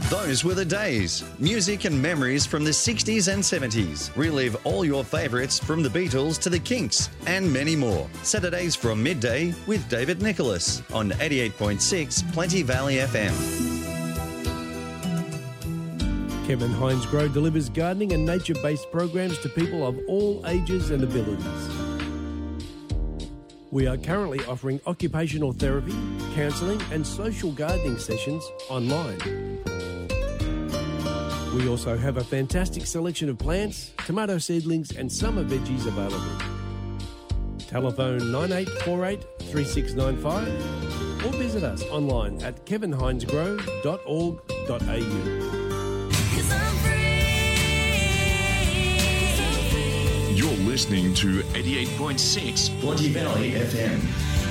Those were the days. Music and memories from the 60s and 70s. Relive all your favourites from the Beatles to the Kinks and many more. Saturdays from midday with David Nicholas on 88.6 Plenty Valley FM. Kevin Hines Grow delivers gardening and nature-based programs to people of all ages and abilities. We are currently offering occupational therapy, counselling and social gardening sessions online. We also have a fantastic selection of plants, tomato seedlings and summer veggies available. Telephone 9848 3695 or visit us online at kevinhinesgrow.org.au. You're listening to 88.6 Plenty Valley FM.